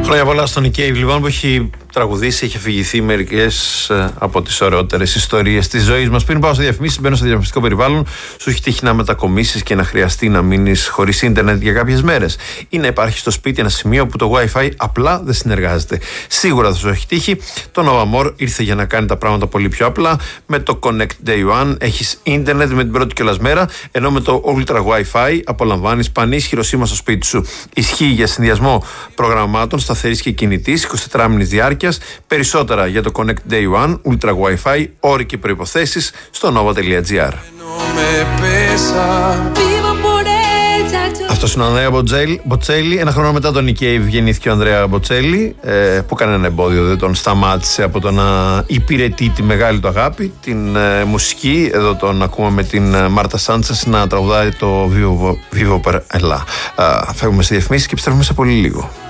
Χρόνια πολλά στον Νικέιβ, λοιπόν, που έχει τραγουδήσει, έχει αφηγηθεί μερικές από τις ωραιότερες ιστορίες της ζωής μας. Πριν πάω σε διαφημίσεις, μπαίνω στο διαφημιστικό περιβάλλον. Σου έχει τύχει να μετακομίσεις και να χρειαστεί να μείνεις χωρίς ίντερνετ για κάποιες μέρες, ή να υπάρχει στο σπίτι ένα σημείο που το Wi-Fi απλά δεν συνεργάζεται? Σίγουρα θα σου έχει τύχει. Το Nova More ήρθε για να κάνει τα πράγματα πολύ πιο απλά. Με το Connect Day One έχεις ίντερνετ με την πρώτη κιόλας μέρα, ενώ με το Ultra Wi-Fi απολαμβάνεις πανίσχυρο σήμα στο σπίτι σου. Ισχύει για συνδυασμό προγραμμάτων σταθερής και κινητής 24 μήνες διάρκειας. Περισσότερα για το Connect Day One Ultra Wi-Fi, όροι και προϋποθέσεις στο nova.gr. Αυτός είναι ο Ανδρέα Μποτσέλη. Ένα χρόνο μετά τον Νικέιβ γεννήθηκε ο Ανδρέα Μποτσέλη, που κανένα εμπόδιο δεν τον σταμάτησε από το να υπηρετεί τη μεγάλη του αγάπη, την μουσική. Εδώ τον ακούμε με την Μάρτα Σάντσες να τραγουδάει το Vivo per Ella. Φεύγουμε σε διαφημίσεις και επιστρέφουμε σε πολύ λίγο.